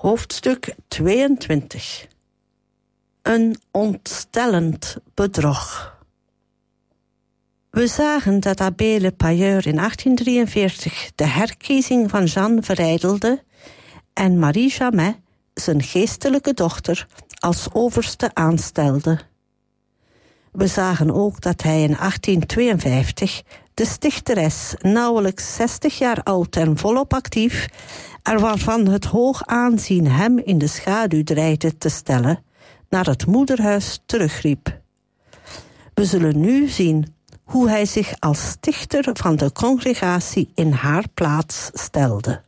Hoofdstuk 22. Een ontstellend bedrog. We zagen dat abbé Le Payeur in 1843 de herkiezing van Jeanne verijdelde en Marie Jamet, zijn geestelijke dochter, als overste aanstelde. We zagen ook dat hij in 1852 de stichteres, nauwelijks 60 jaar oud en volop actief, en waarvan het hoog aanzien hem in de schaduw dreigde te stellen, naar het moederhuis terugriep. We zullen nu zien hoe hij zich als stichter van de congregatie in haar plaats stelde.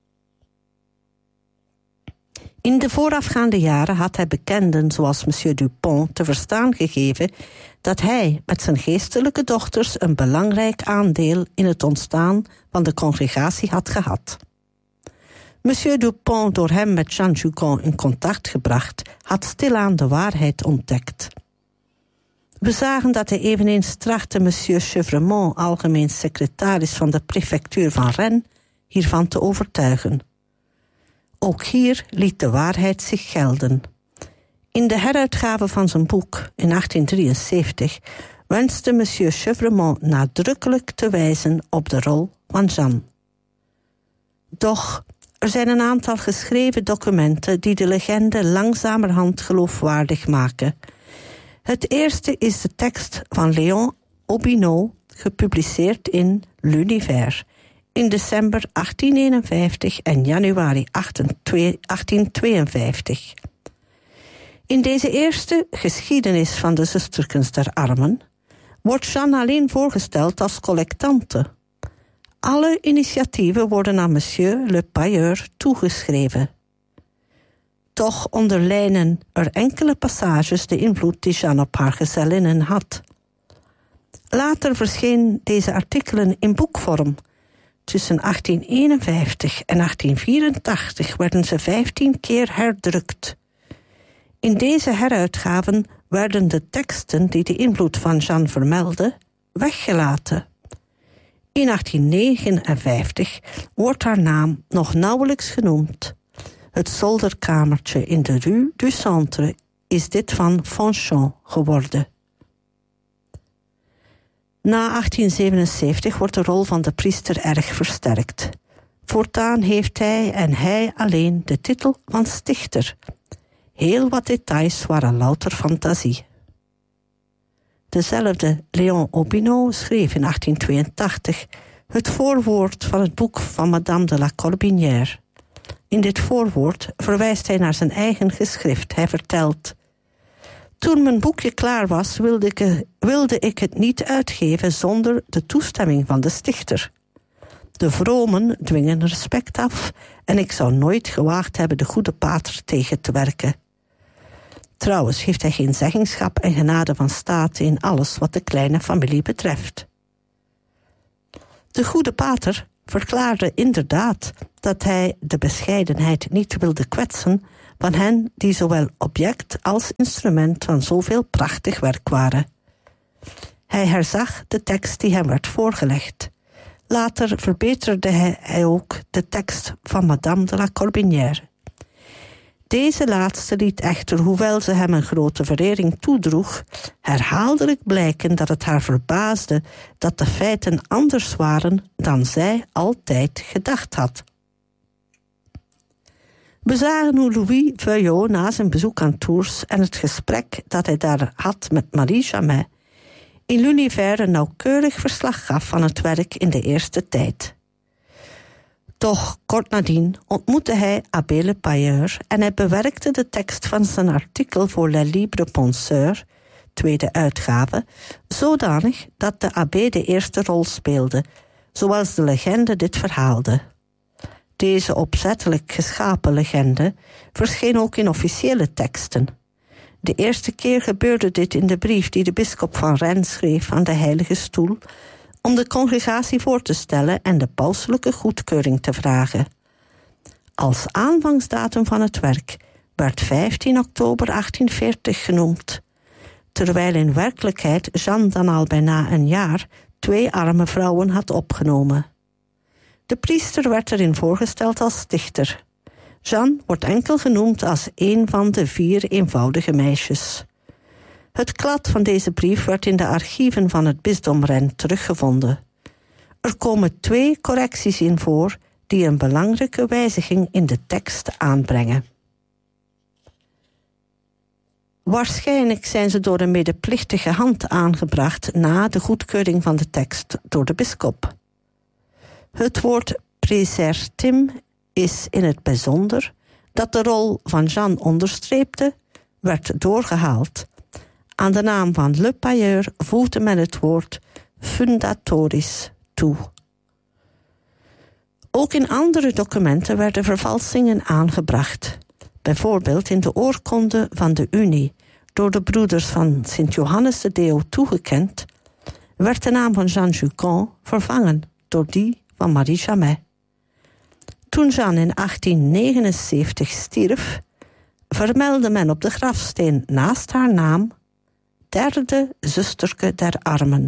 In de voorafgaande jaren had hij bekenden zoals monsieur Dupont te verstaan gegeven dat hij met zijn geestelijke dochters een belangrijk aandeel in het ontstaan van de congregatie had gehad. Monsieur Dupont, door hem met Jeanne Jugon in contact gebracht, had stilaan de waarheid ontdekt. We zagen dat hij eveneens trachtte monsieur Chevreumont, algemeen secretaris van de prefectuur van Rennes, hiervan te overtuigen. Ook hier liet de waarheid zich gelden. In de heruitgave van zijn boek in 1873 wenste monsieur Chevreumont nadrukkelijk te wijzen op de rol van Jeanne. Doch er zijn een aantal geschreven documenten die de legende langzamerhand geloofwaardig maken. Het eerste is de tekst van Léon Aubineau, gepubliceerd in L'Univers in december 1851 en januari 1852. In deze eerste geschiedenis van de zusterkens der armen wordt Jeanne alleen voorgesteld als collectante. Alle initiatieven worden aan monsieur Le Payeur toegeschreven. Toch onderlijnen er enkele passages de invloed die Jeanne op haar gezellinnen had. Later verschenen deze artikelen in boekvorm. Tussen 1851 en 1884 werden ze 15 keer herdrukt. In deze heruitgaven werden de teksten die de invloed van Jeanne vermelden weggelaten. In 1859 wordt haar naam nog nauwelijks genoemd. Het zolderkamertje in de Rue du Centre is dit van Fanchon geworden. Na 1877 wordt de rol van de priester erg versterkt. Voortaan heeft hij en hij alleen de titel van stichter. Heel wat details waren louter fantasie. Dezelfde Léon Aubineau schreef in 1882 het voorwoord van het boek van Madame de la Corbinière. In dit voorwoord verwijst hij naar zijn eigen geschrift. Hij vertelt: toen mijn boekje klaar was, wilde ik het niet uitgeven zonder de toestemming van de stichter. De vromen dwingen respect af en ik zou nooit gewaagd hebben de goede pater tegen te werken. Trouwens heeft hij geen zeggenschap en genade van state in alles wat de kleine familie betreft. De goede pater verklaarde inderdaad dat hij de bescheidenheid niet wilde kwetsen van hen die zowel object als instrument van zoveel prachtig werk waren. Hij herzag de tekst die hem werd voorgelegd. Later verbeterde hij ook de tekst van Madame de la Corbinière. Deze laatste liet echter, hoewel ze hem een grote verering toedroeg, herhaaldelijk blijken dat het haar verbaasde dat de feiten anders waren dan zij altijd gedacht had. We zagen hoe Louis Vuillot na zijn bezoek aan Tours en het gesprek dat hij daar had met Marie Jamet in L'Univers een nauwkeurig verslag gaf van het werk in de eerste tijd. Toch kort nadien ontmoette hij abbé Le Payeur en hij bewerkte de tekst van zijn artikel voor Les Libres Penseurs, tweede uitgave, zodanig dat de abbé de eerste rol speelde, zoals de legende dit verhaalde. Deze opzettelijk geschapen legende verscheen ook in officiële teksten. De eerste keer gebeurde dit in de brief die de bisschop van Rennes schreef aan de Heilige Stoel om de congregatie voor te stellen en de pauselijke goedkeuring te vragen. Als aanvangsdatum van het werk werd 15 oktober 1840 genoemd, terwijl in werkelijkheid Jeanne dan al bijna een jaar 2 arme vrouwen had opgenomen. De priester werd erin voorgesteld als stichter. Jeanne wordt enkel genoemd als een van de 4 eenvoudige meisjes. Het klad van deze brief werd in de archieven van het bisdom Rennes teruggevonden. Er komen 2 correcties in voor die een belangrijke wijziging in de tekst aanbrengen. Waarschijnlijk zijn ze door een medeplichtige hand aangebracht na de goedkeuring van de tekst door de bisschop. Het woord praesertim is in het bijzonder, dat de rol van Jeanne onderstreepte, werd doorgehaald. Aan de naam van Le Payeur voegde men het woord fundatoris toe. Ook in andere documenten werden vervalsingen aangebracht. Bijvoorbeeld in de oorkonde van de Unie, door de broeders van Sint Johannes de Deo toegekend, werd de naam van Jeanne Jucon vervangen door die van Marie Jamet. Toen Jeanne in 1879 stierf, vermeldde men op de grafsteen naast haar naam 3e zusterke der armen.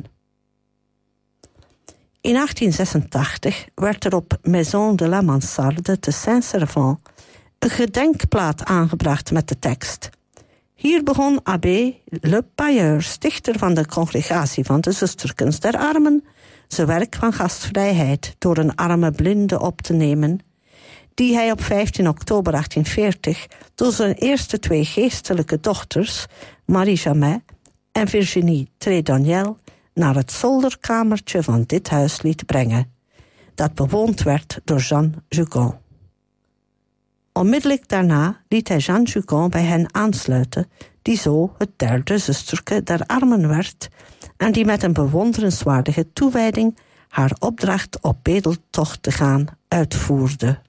In 1886 werd er op Maison de la Mansarde te Saint-Servant een gedenkplaat aangebracht met de tekst: hier begon abbé Le Payeur, stichter van de congregatie van de zusterkens der armen, zijn werk van gastvrijheid door een arme blinde op te nemen, die hij op 15 oktober 1840 door zijn eerste 2 geestelijke dochters, Marie Jamet en Virginie Trédaniel, naar het zolderkamertje van dit huis liet brengen, dat bewoond werd door Jeanne Jucon. Onmiddellijk daarna liet hij Jeanne Jucon bij hen aansluiten, die zo het 3e zusterke der armen werd en die met een bewonderenswaardige toewijding haar opdracht op bedeltocht te gaan uitvoerde.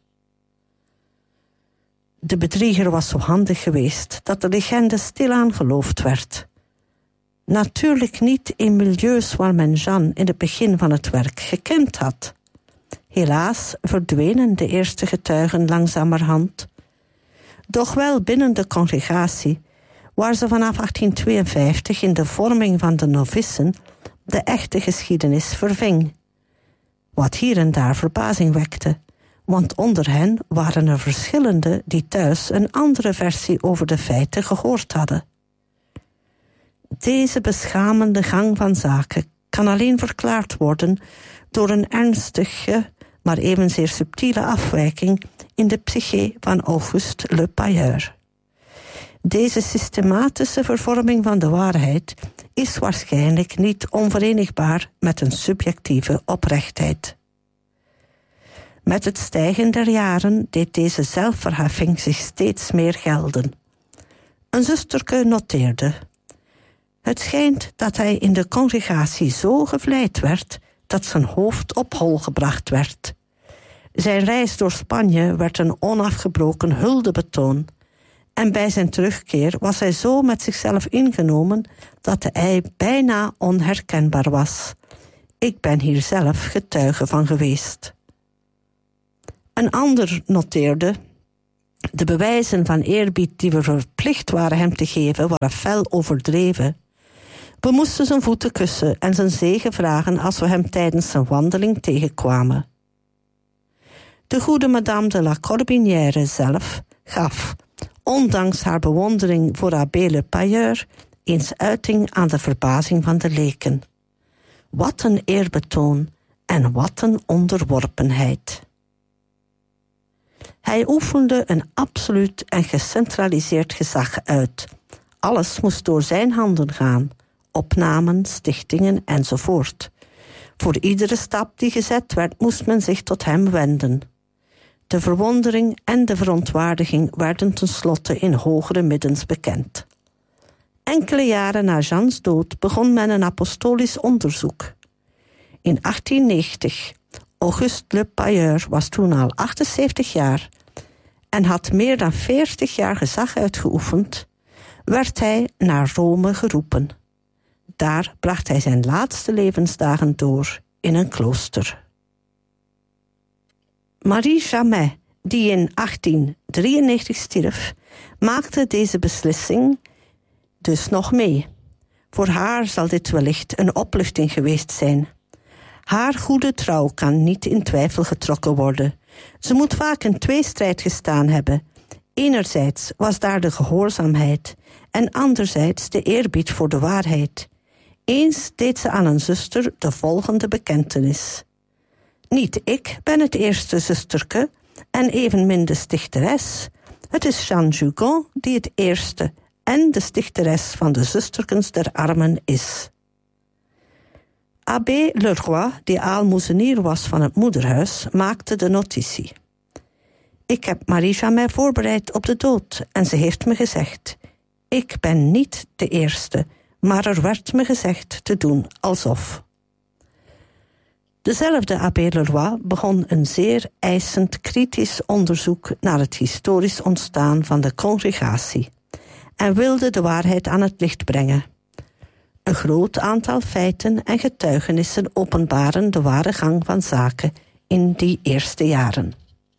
De bedrieger was zo handig geweest dat de legende stilaan geloofd werd. Natuurlijk niet in milieus waar men Jeanne in het begin van het werk gekend had. Helaas verdwenen de eerste getuigen langzamerhand. Doch wel binnen de congregatie, waar ze vanaf 1852 in de vorming van de novissen de echte geschiedenis verving. Wat hier en daar verbazing wekte, want onder hen waren er verschillende die thuis een andere versie over de feiten gehoord hadden. Deze beschamende gang van zaken kan alleen verklaard worden door een ernstige, maar evenzeer subtiele afwijking in de psyche van Auguste Le Payeur. Deze systematische vervorming van de waarheid is waarschijnlijk niet onverenigbaar met een subjectieve oprechtheid. Met het stijgen der jaren deed deze zelfverheffing zich steeds meer gelden. Een zusterke noteerde: het schijnt dat hij in de congregatie zo gevleid werd dat zijn hoofd op hol gebracht werd. Zijn reis door Spanje werd een onafgebroken huldebetoon. En bij zijn terugkeer was hij zo met zichzelf ingenomen dat hij bijna onherkenbaar was. Ik ben hier zelf getuige van geweest. Een ander noteerde: de bewijzen van eerbied die we verplicht waren hem te geven, waren fel overdreven. We moesten zijn voeten kussen en zijn zegen vragen als we hem tijdens zijn wandeling tegenkwamen. De goede madame de la Corbinière zelf gaf, ondanks haar bewondering voor abbé Le Payeur, eens uiting aan de verbazing van de leken. Wat een eerbetoon en wat een onderworpenheid. Hij oefende een absoluut en gecentraliseerd gezag uit. Alles moest door zijn handen gaan, opnamen, stichtingen enzovoort. Voor iedere stap die gezet werd, moest men zich tot hem wenden. De verwondering en de verontwaardiging werden tenslotte in hogere middens bekend. Enkele jaren na Jeanne's dood begon men een apostolisch onderzoek. In 1890, Auguste Le Payeur was toen al 78 jaar en had meer dan 40 jaar gezag uitgeoefend, werd hij naar Rome geroepen. Daar bracht hij zijn laatste levensdagen door in een klooster. Marie Jamet, die in 1893 stierf, maakte deze beslissing dus nog mee. Voor haar zal dit wellicht een opluchting geweest zijn. Haar goede trouw kan niet in twijfel getrokken worden, Ze moet vaak in tweestrijd gestaan hebben. Enerzijds was daar de gehoorzaamheid en anderzijds de eerbied voor de waarheid. Eens deed ze aan een zuster de volgende bekentenis. Niet ik ben het eerste zusterke en evenmin de stichteres. Het is Jeanne Jugon die het eerste en de stichteres van de zusterkens der armen is. Abbé Leroy, die aalmoezenier was van het moederhuis, maakte de notitie. Ik heb Marie-Jamais voorbereid op de dood en ze heeft me gezegd: ik ben niet de eerste, maar er werd me gezegd te doen alsof. Dezelfde abbé Leroy begon een zeer eisend kritisch onderzoek naar het historisch ontstaan van de congregatie en wilde de waarheid aan het licht brengen. Een groot aantal feiten en getuigenissen openbaren de ware gang van zaken in die eerste jaren.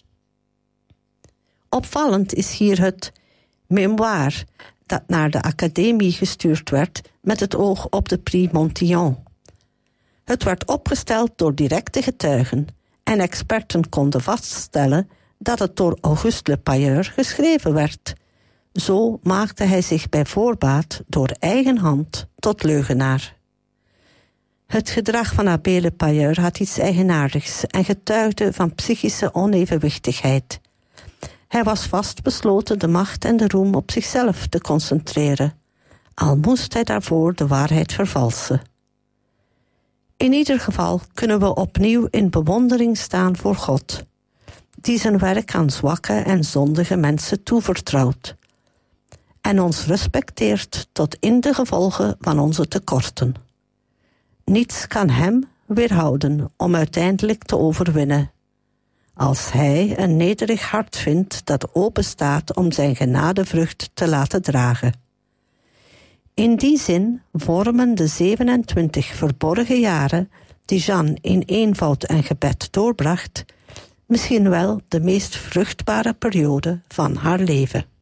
Opvallend is hier het mémoire dat naar de academie gestuurd werd met het oog op de Prix Montyon. Het werd opgesteld door directe getuigen en experten konden vaststellen dat het door Auguste Le Payeur geschreven werd. Zo maakte hij zich bij voorbaat door eigen hand tot leugenaar. Het gedrag van abbé Le Payeur had iets eigenaardigs en getuigde van psychische onevenwichtigheid. Hij was vastbesloten de macht en de roem op zichzelf te concentreren, al moest hij daarvoor de waarheid vervalsen. In ieder geval kunnen we opnieuw in bewondering staan voor God, die zijn werk aan zwakke en zondige mensen toevertrouwt en ons respecteert tot in de gevolgen van onze tekorten. Niets kan hem weerhouden om uiteindelijk te overwinnen, als hij een nederig hart vindt dat openstaat om zijn genadevrucht te laten dragen. In die zin vormen de 27 verborgen jaren die Jeanne in eenvoud en gebed doorbracht misschien wel de meest vruchtbare periode van haar leven.